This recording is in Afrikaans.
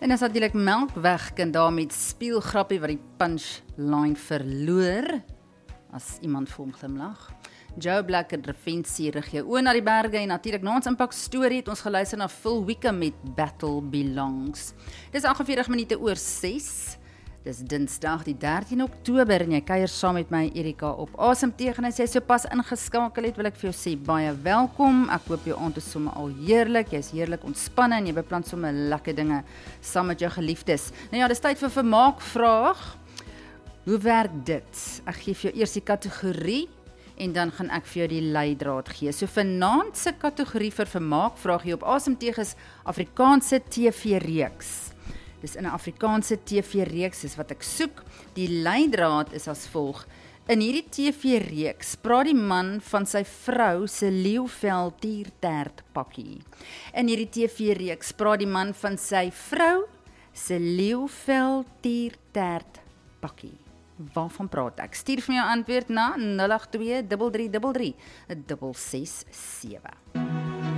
En is natuurlijk Melkweg daar met speelgrappie wat die punchline verloor, as iemand vir hom glimlag. Joe Black en Defensie rig jou oor na die berge en natuurlijk na ons impact story het ons geluister na Phil Wickham met Battle Belongs. Dis 48 minute oor 6. Dis Dinsdag die 13 Oktober en jy kuier saam met my Erika op asem tegen. As jy so pas ingeskakel het, wil ek vir jou sê baie welkom. Ek hoop jou aand is sommer al heerlik. Jy is heerlik ontspanne en jy beplan sommer lekker dinge saam met jou geliefdes. Nou ja, dis tyd vir vermaakvraag. Hoe werk dit? Ek gee vir jou eers die kategorie en dan gaan ek vir jou die leidraad gee. So vanaand se kategorie vir vermaakvraag hier op asem tegen is Afrikaanse TV-reeks. Dis in 'n Afrikaanse TV-reeks is wat ek soek. Die leidraad is as volg. In hierdie TV-reeks praat die man van sy vrou se leeuvel tiertert pakkie. In hierdie TV-reeks praat die man van sy vrou se leeuvel tiertert pakkie. Waarvan praat ek? Stuur vir jou antwoord na 082 3333 667.